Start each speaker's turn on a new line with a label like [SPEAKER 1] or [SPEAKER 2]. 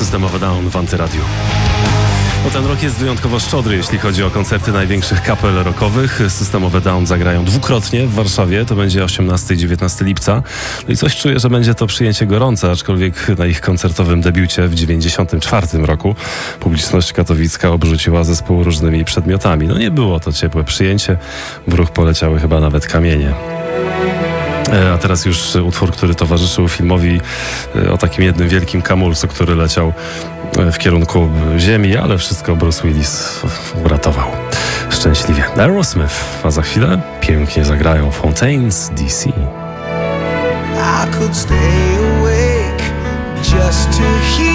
[SPEAKER 1] Systemowe Down w Antyradiu. No ten rok jest wyjątkowo szczodry, jeśli chodzi o koncerty największych kapel rockowych. Systemowe Down zagrają dwukrotnie w Warszawie, to będzie 18 i 19 lipca. No i coś czuję, że będzie to przyjęcie gorące, aczkolwiek na ich koncertowym debiucie w 94 roku publiczność katowicka obrzuciła zespół różnymi przedmiotami. No nie było to ciepłe przyjęcie, w ruch poleciały chyba nawet kamienie. A teraz już utwór, który towarzyszył filmowi o takim jednym wielkim kamulcu, który leciał w kierunku ziemi, ale wszystko Bruce Willis uratował szczęśliwie. Aerosmith, a za chwilę pięknie zagrają Fontaines DC.
[SPEAKER 2] I could stay awake just to hear